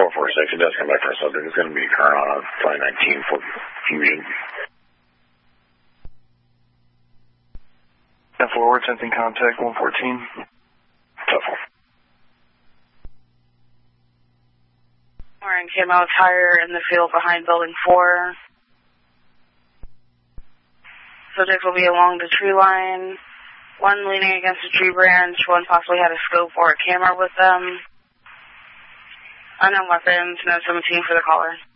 446, it does come back for a subject. It's going to be current on a 2019 Ford Fusion. Forward, sensing contact 114. Tough one. We're in camo tire in the field behind building 4. Subjects will be along the tree line. One leaning against a tree branch. One possibly had a scope or a camera with them. Unknown weapons, no 17 for the caller.